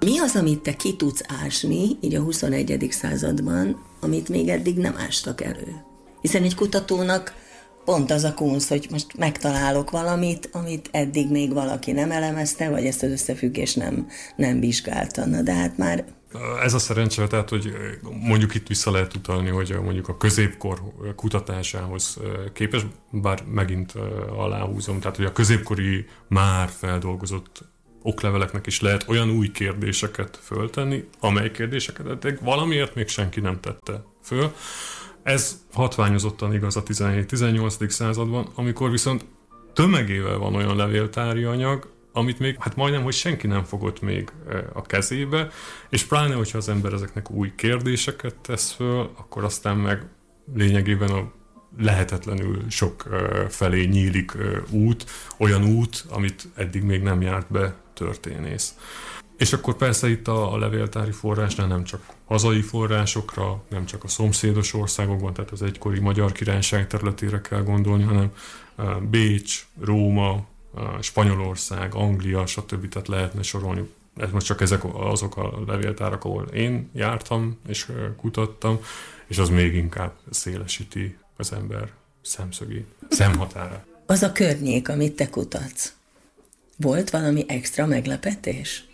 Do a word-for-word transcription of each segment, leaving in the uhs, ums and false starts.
Mi az, amit te ki tudsz ásni, így a huszonegyedik században, amit még eddig nem ástak elő? Hiszen egy kutatónak pont az a kunsz, hogy most megtalálok valamit, amit eddig még valaki nem elemezte, vagy ezt az összefüggést nem, nem vizsgálta. Na, de hát már... Ez a szerencse, tehát, hogy mondjuk itt vissza lehet utalni, hogy mondjuk a középkor kutatásához képes, bár megint aláhúzom, tehát, hogy a középkori már feldolgozott okleveleknek is lehet olyan új kérdéseket föltenni, amely kérdéseket eddig valamiért még senki nem tette föl. Ez hatványozottan igaz a tizenhét-tizennyolcadik században, amikor viszont tömegével van olyan levéltári anyag, amit még hát majdnem, hogy senki nem fogott még a kezébe, és pláne, hogyha az ember ezeknek új kérdéseket tesz föl, akkor aztán meg lényegében a lehetetlenül sok felé nyílik út, olyan út, amit eddig még nem járt be történész. És akkor persze itt a, a levéltári forrásnál nem csak hazai forrásokra, nem csak a szomszédos országokban, tehát az egykori Magyar Királyság területére kell gondolni, hanem Bécs, Róma, Spanyolország, Anglia, stb. Tehát lehetne sorolni. Ez most csak ezek azok a levéltárak, ahol én jártam és kutattam, és az még inkább szélesíti az ember szemszögét, szemhatárát. Az a környék, amit te kutatsz, volt valami extra meglepetés,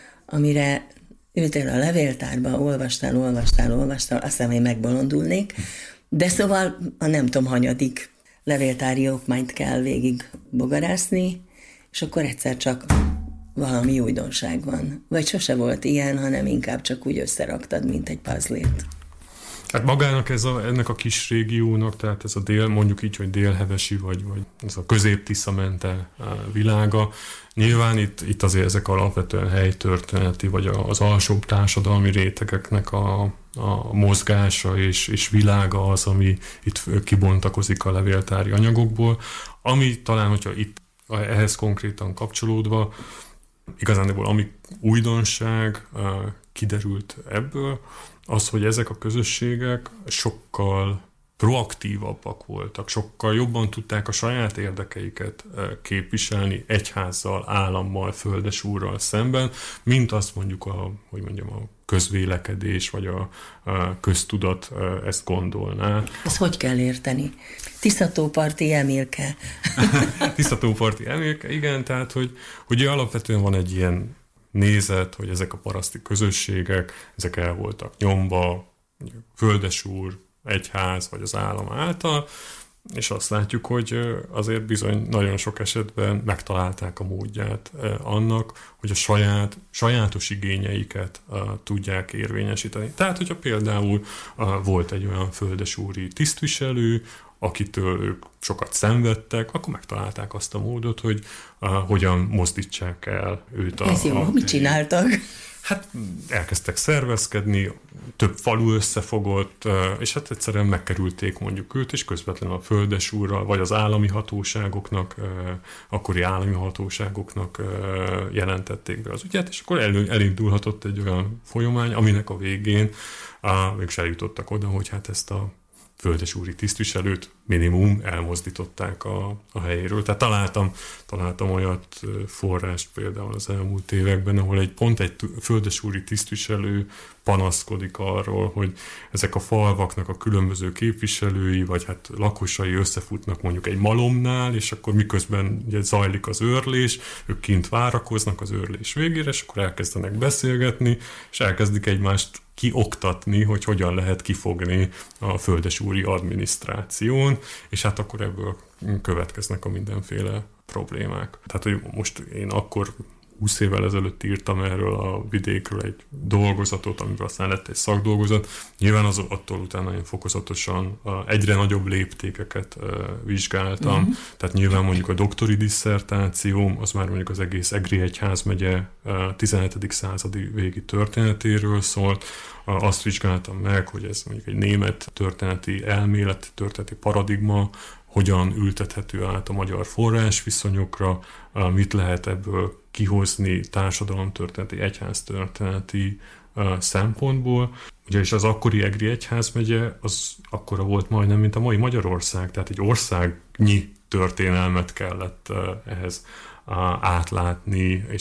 amire ültél a levéltárba, olvastál, olvastál, olvastál, azt hiszem, én megbolondulnék, de szóval a nem tudom, hanyadik levéltári okmányt kell végig bogarászni, és akkor egyszer csak valami újdonság van. Vagy sose volt ilyen, hanem inkább csak úgy összeraktad, mint egy puzzle-t. Hát magának ez a, ennek a kis régiónak, tehát ez a dél, mondjuk így, hogy délhevesi, vagy, vagy ez a közép-Tisza-Mente világa, nyilván itt, itt azért ezek alapvetően helytörténeti, vagy az alsóbb társadalmi rétegeknek a, a mozgása és, és világa az, ami itt kibontakozik a levéltári anyagokból, ami talán, hogyha itt ehhez konkrétan kapcsolódva, igazándiból ami újdonság kiderült ebből, az, hogy ezek a közösségek sokkal proaktívabbak voltak, sokkal jobban tudták a saját érdekeiket képviselni egyházzal, állammal, földesúrral szemben, mint azt mondjuk a, hogy mondjam, a közvélekedés vagy a, a köztudat ezt gondolná. Ezt hogy kell érteni? Tiszatóparti Emilke. Tiszatóparti Emilke, igen, tehát hogy, hogy alapvetően van egy ilyen nézet, hogy ezek a paraszti közösségek, ezek el voltak nyomva, földesúr, egyház vagy az állam által, és azt látjuk, hogy azért bizony nagyon sok esetben megtalálták a módját annak, hogy a saját, sajátos igényeiket tudják érvényesíteni. Tehát, hogyha például volt egy olyan földesúri tisztviselő, akitől ők sokat szenvedtek, akkor megtalálták azt a módot, hogy uh, hogyan mozdítsák el őt. Ez a, jó, a, mit csináltak? Hát elkezdtek szervezkedni, több falu összefogott, uh, és hát egyszerűen megkerülték mondjuk őt, és közvetlenül a földesúrral, vagy az állami hatóságoknak, uh, akkori állami hatóságoknak uh, jelentették be az ügyet, és akkor el, elindulhatott egy olyan folyamány, aminek a végén uh, mégis eljutottak oda, hogy hát ezt a földesúri tisztviselőt minimum elmozdították a, a helyéről. Tehát találtam, találtam olyat forrást például az elmúlt években, ahol egy pont egy földesúri tisztviselő panaszkodik arról, hogy ezek a falvaknak a különböző képviselői, vagy hát lakosai összefutnak mondjuk egy malomnál, és akkor miközben ugye zajlik az őrlés, ők kint várakoznak az őrlés végére, és akkor elkezdenek beszélgetni, és elkezdik egymást kioktatni, hogy hogyan lehet kifogni a földesúri adminisztráción, és hát akkor ebből következnek a mindenféle problémák. Tehát, hogy most én akkor húsz évvel ezelőtt írtam erről a vidékről egy dolgozatot, amiben aztán lett egy szakdolgozat. Nyilván az, attól utána én fokozatosan egyre nagyobb léptékeket vizsgáltam. Uh-huh. Tehát nyilván mondjuk a doktori disszertációm, az már mondjuk az egész Egri egyházmegye tizenhetedik századi végi történetéről szólt. Azt vizsgáltam meg, hogy ez mondjuk egy német történeti elmélet, történeti paradigma, hogyan ültethető át a magyar forrásviszonyokra, mit lehet ebből kihozni társadalomtörténeti, egyháztörténeti szempontból. Ugyanis az akkori Egri egyházmegye az akkora volt majdnem, mint a mai Magyarország, tehát egy országnyi történelmet kellett ehhez átlátni, és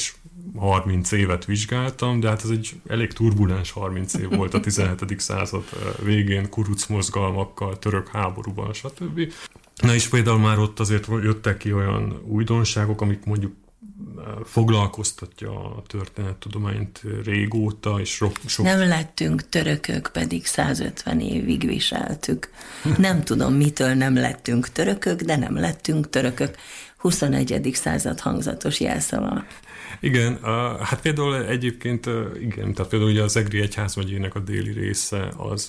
harminc évet vizsgáltam, de hát ez egy elég turbulens harminc év volt a tizenhetedik század végén, kuruc mozgalmakkal, török háborúban, stb. Na és például már ott azért jöttek ki olyan újdonságok, amik mondjuk foglalkoztatja a történettudományt régóta, és sok, sok... Nem lettünk törökök, pedig százötven évig viseltük. Nem tudom, mitől nem lettünk törökök, de nem lettünk törökök. huszonegyedik század hangzatos jelszava. Igen, hát például egyébként, igen, tehát például ugye az Egri egyházmegyének a déli része az,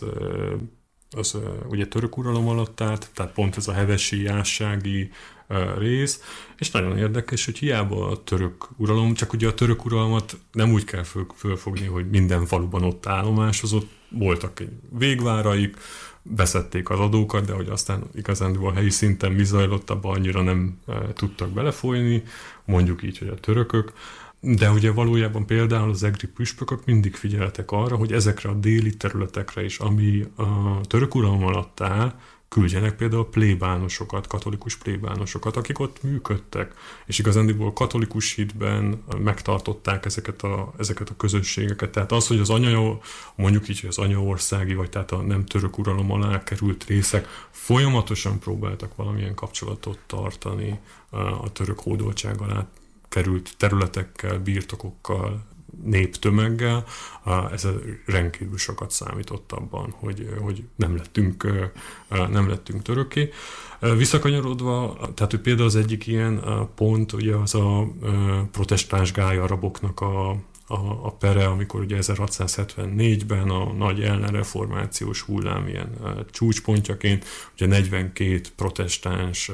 az ugye török uralom alatt állt, tehát pont ez a hevesi, jássági rész, és nagyon érdekes, hogy hiába a török uralom, csak ugye a török uralmat nem úgy kell föl, fölfogni, hogy minden faluban ott állomásozott, voltak végváraik, beszedték az adókat, de hogy aztán igazán helyi szinten mi zajlott, abban annyira nem e, tudtak belefolyni, mondjuk így, hogy a törökök. De ugye valójában például az egri püspökök mindig figyeltek arra, hogy ezekre a déli területekre is, ami a török uralom alatt áll, küldjenek például plébánosokat, katolikus plébánosokat, akik ott működtek, és igazándiból katolikus hitben megtartották ezeket a, ezeket a közösségeket. Tehát az, hogy az anya, mondjuk így, hogy az anyaországi, vagy tehát a nem török uralom alá került részek folyamatosan próbáltak valamilyen kapcsolatot tartani a török hódoltság alá került területekkel, birtokokkal, néptömeggel, ez rendkívül sokat számított abban, hogy, hogy nem lettünk, nem lettünk törökké. Visszakanyarodva, tehát hogy például az egyik ilyen pont, ugye az a protestáns gályaraboknak a, a, a pere, amikor ugye ezerhatszázhetvennégyben a nagy ellenreformációs hullám ilyen csúcspontjaként, ugye negyvenkét protestáns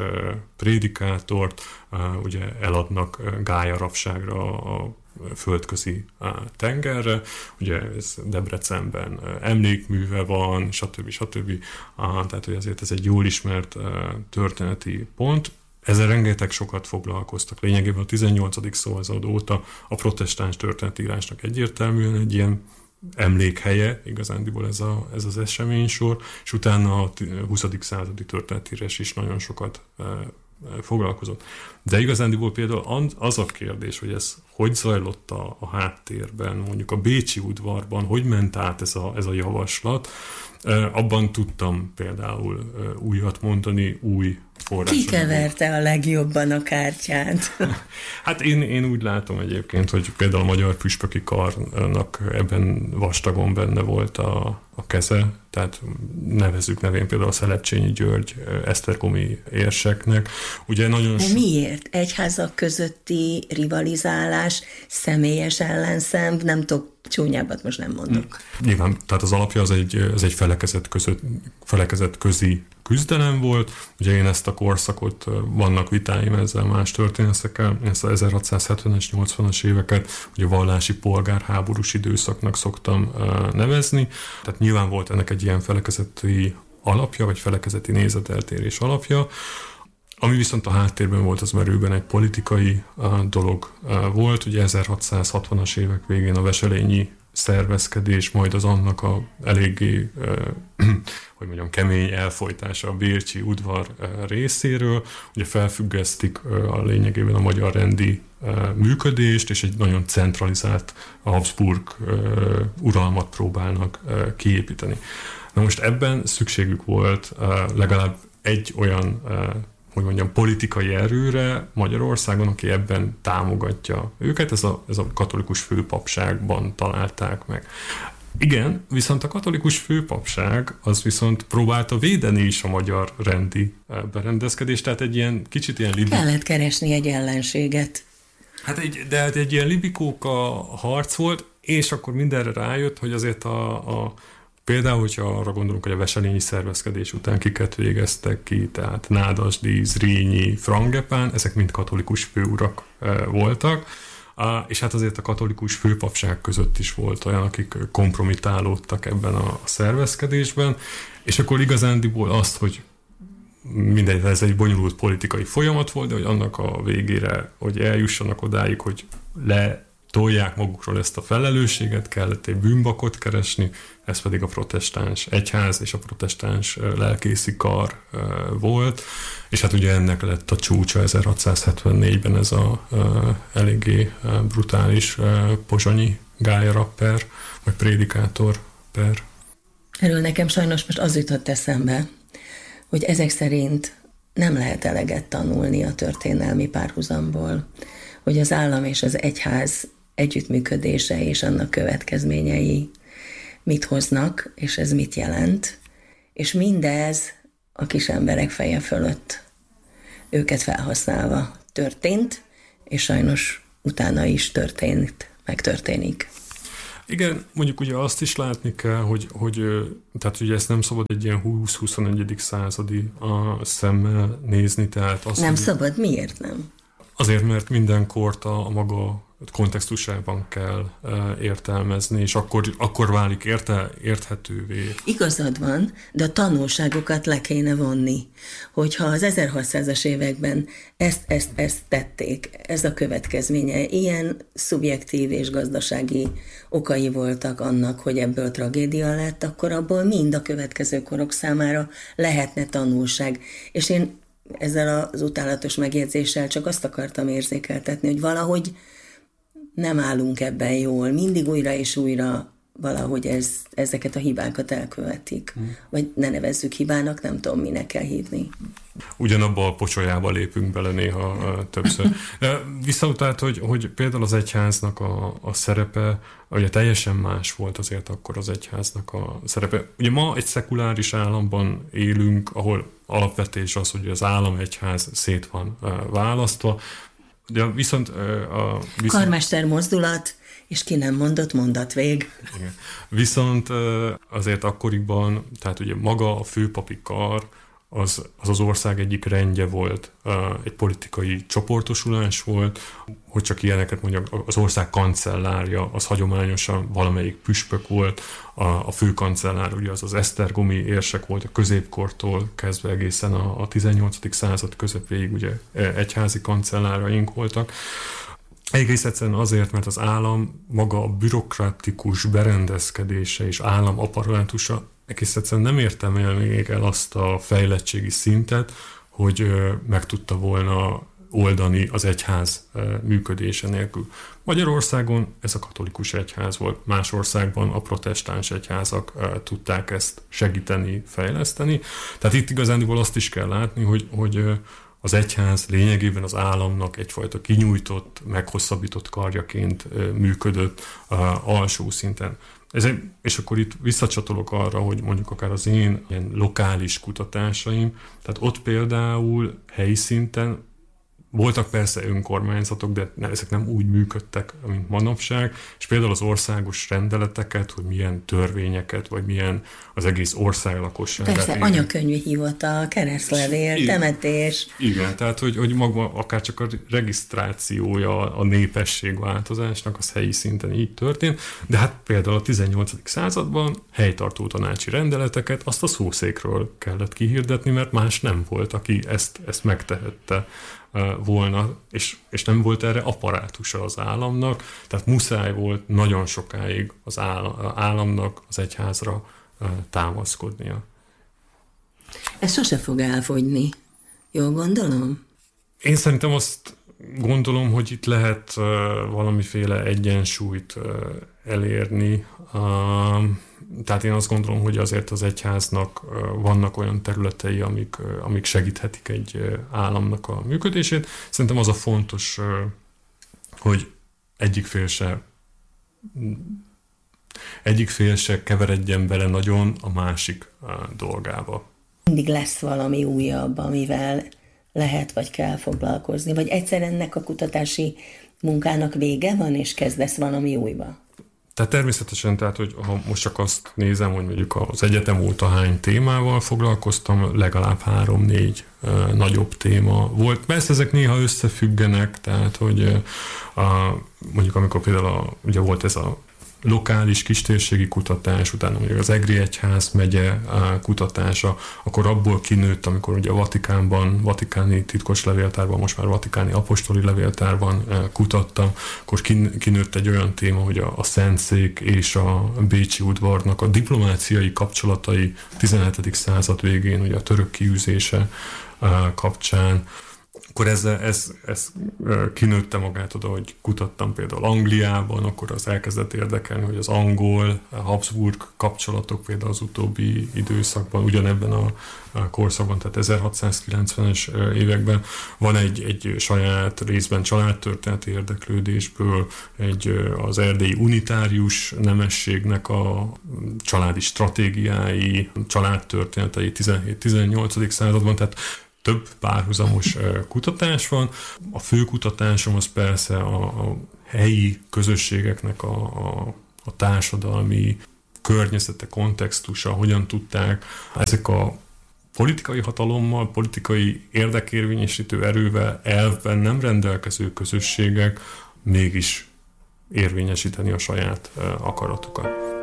prédikátort ugye eladnak gályarabságra a földközi tengerre, ugye ez Debrecenben emlékműve van, stb. stb. Tehát, hogy azért ez egy jól ismert történeti pont. Ezzel rengeteg sokat foglalkoztak. Lényegében a tizennyolcadik század óta a protestáns történetírásnak egyértelműen egy ilyen emlékhelye, igazándiból ez, a, ez az eseménysor, és utána a huszadik századi történetírás is nagyon sokat foglalkozott. De igazándiból például az a kérdés, hogy ez hogy zajlott a, a háttérben, mondjuk a bécsi udvarban, hogy ment át ez a, ez a javaslat, abban tudtam például újat mondani, új forrásokból. Ki keverte a legjobban a kártyát? Hát én, én úgy látom egyébként, hogy például a Magyar Püspöki Karnak ebben vastagon benne volt a, a keze, tehát nevezzük nevén például a Szelepcsényi György esztergomi érseknek. Ugye nagyon De miért? Egyházak közötti rivalizálás, személyes ellenszemb, nem tudok, csúnyábbat most nem mondok. Nyilván, tehát az alapja az egy, az egy felekezet, között, felekezet közi küzdelem volt. Ugye én ezt a korszakot, vannak vitáim ezzel más történészekkel, ezt a ezerhatszázhetvenes, nyolcvanas éveket ugye vallási polgárháborús időszaknak szoktam nevezni. Tehát nyilván volt ennek egy ilyen felekezeti alapja, vagy felekezeti nézeteltérés alapja. Ami viszont a háttérben volt, az merőben egy politikai uh, dolog uh, volt. Ugye ezerhatszázhatvanas évek végén a veselényi szervezkedés, majd az annak a eléggé, uh, hogy mondjam, kemény elfojtása a bécsi udvar uh, részéről. Ugye felfüggesztik uh, a lényegében a magyar rendi uh, működést, és egy nagyon centralizált Habsburg uh, uralmat próbálnak uh, kiépíteni. Na most ebben szükségük volt uh, legalább egy olyan uh, hogy mondjam, politikai erőre Magyarországon, aki ebben támogatja őket, ez a, ez a katolikus főpapságban találták meg. Igen, viszont a katolikus főpapság az viszont próbálta védeni is a magyar rendi berendezkedést, tehát egy ilyen kicsit ilyen libikóka. Kellett keresni egy ellenséget. Hát egy, de hát egy ilyen libikóka harc volt, és akkor mindenre rájött, hogy azért a, a például, hogyha arra gondolunk, hogy a veselényi szervezkedés után kiket végeztek ki, tehát Nádasdy, Zrínyi, Frangepán, ezek mind katolikus főurak e, voltak, a, és hát azért a katolikus főpapság között is volt olyan, akik kompromitálódtak ebben a, a szervezkedésben, és akkor igazándiból azt, hogy mindegy, ez egy bonyolult politikai folyamat volt, de hogy annak a végére, hogy eljussanak odáig, hogy le tolják magukról ezt a felelősséget, kellett egy bűnbakot keresni, ez pedig a protestáns egyház és a protestáns lelkészi kar volt, és hát ugye ennek lett a csúcsa ezerhatszázhetvennégyben ez a eléggé brutális pozsonyi gályarap per, vagy prédikátor per. Erről nekem sajnos most az jutott eszembe, hogy ezek szerint nem lehet eleget tanulni a történelmi párhuzamból, hogy az állam és az egyház együttműködése és annak következményei mit hoznak, és ez mit jelent, és mindez a kis emberek feje fölött őket felhasználva történt, és sajnos utána is történt, megtörténik. Igen, mondjuk ugye azt is látni kell, hogy, hogy tehát ugye ezt nem szabad egy ilyen húsz-huszonegyedik századi a szemmel nézni, tehát azt, nem hogy szabad? Miért nem? Azért, mert minden kort a, a maga kontextusában kell e, értelmezni, és akkor, akkor válik érte, érthetővé. Igazad van, de a tanulságokat le kéne vonni. Hogyha az ezerhatszázas években ezt, ezt, ezt tették, ez a következménye, ilyen szubjektív és gazdasági okai voltak annak, hogy ebből tragédia lett, akkor abból mind a következő korok számára lehetne tanulság. És én ezzel az utálatos megjegyzéssel csak azt akartam érzékeltetni, hogy valahogy nem állunk ebben jól, mindig újra és újra valahogy ez, ezeket a hibákat elkövetik. Hmm. Vagy ne nevezzük hibának, nem tudom, minek kell hívni. Ugyanabba a pocsolyába lépünk bele néha többször. Viszont tehát, hogy, hogy például az egyháznak a, a szerepe, ugye teljesen más volt azért akkor az egyháznak a szerepe. Ugye ma egy szekuláris államban élünk, ahol alapvetés az, hogy az állam-egyház szét van választva. De viszont a... Viszont, karmester mozdulat, és ki nem mondott mondatvég. Igen. Viszont azért akkoriban, tehát ugye maga a főpapi kar, az, az az ország egyik rendje volt, egy politikai csoportosulás volt, hogy csak ilyeneket mondjak, az ország kancellárja, az hagyományosan valamelyik püspök volt, a, a főkancellár, ugye az az esztergomi érsek volt a középkortól kezdve egészen a, a tizennyolcadik század közepéig, ugye egyházi kancelláraink voltak. Egész egyszerűen azért, mert az állam maga a bürokratikus berendezkedése és állam apparátusa egész egyszerűen nem értem el még el azt a fejlettségi szintet, hogy meg tudta volna oldani az egyház működése nélkül. Magyarországon ez a katolikus egyház volt, más országban a protestáns egyházak tudták ezt segíteni, fejleszteni. Tehát itt igazándiból azt is kell látni, hogy, hogy az egyház lényegében az államnak egyfajta kinyújtott, meghosszabbított karjaként működött alsó szinten. Ez egy, és akkor itt visszacsatolok arra, hogy mondjuk akár az én ilyen lokális kutatásaim, tehát ott például helyi szinten voltak persze önkormányzatok, de ne, ezek nem úgy működtek, mint manapság, és például az országos rendeleteket, hogy milyen törvényeket, vagy milyen az egész ország lakosságát. Persze, anyakönyvi hivatal, keresztlevél, igen, temetés. Igen, tehát hogy, hogy maga akár csak a regisztrációja a népességváltozásnak, az helyi szinten így történt, de hát például a tizennyolcadik században helytartó tanácsi rendeleteket azt a szószékről kellett kihirdetni, mert más nem volt, aki ezt, ezt megtehette volna, és, és nem volt erre apparátusa az államnak, tehát muszáj volt nagyon sokáig az államnak, az egyházra támaszkodnia. Ez sose fog elfogyni. Jól gondolom? Én szerintem azt gondolom, hogy itt lehet valamiféle egyensúlyt elérni. Tehát én azt gondolom, hogy azért az egyháznak vannak olyan területei, amik, amik segíthetik egy államnak a működését. Szerintem az a fontos, hogy egyik fél se, egyik fél se keveredjen bele nagyon a másik dolgába. Mindig lesz valami újabb, amivel lehet vagy kell foglalkozni, vagy egyszer ennek a kutatási munkának vége van, és kezdesz valami újba? Tehát természetesen, tehát, hogy ha most csak azt nézem, hogy mondjuk az egyetem óta hány témával foglalkoztam, legalább három-négy uh, nagyobb téma volt. Persze ezek néha összefüggenek, tehát, hogy uh, a, mondjuk amikor például a, ugye volt ez a lokális kistérségi kutatás, utána mondjuk az Egri Egyház megye kutatása, akkor abból kinőtt, amikor ugye a Vatikánban, vatikáni titkos levéltárban, most már vatikáni apostoli levéltárban kutattam, akkor kinőtt egy olyan téma, hogy a, a Szentszék és a bécsi udvarnak a diplomáciai kapcsolatai tizenhetedik század végén, ugye a török kiűzése kapcsán, akkor ez, ez, ez kinőtte magát oda, hogy kutattam például Angliában, akkor az elkezdett érdekelni, hogy az angol, Habsburg kapcsolatok például az utóbbi időszakban, ugyanebben a, a korszakban, tehát ezerhatszázkilencvenes években van egy, egy saját részben családtörténeti érdeklődésből, egy az erdélyi unitárius nemességnek a családi stratégiái, családtörténetei tizenhét-tizennyolcadik században, tehát több párhuzamos kutatás van. A fő kutatásom az persze a, a helyi közösségeknek a, a, a társadalmi környezete, kontextusa, hogyan tudták ezek a politikai hatalommal, politikai érdekérvényesítő erővel elvben nem rendelkező közösségek mégis érvényesíteni a saját akaratukat.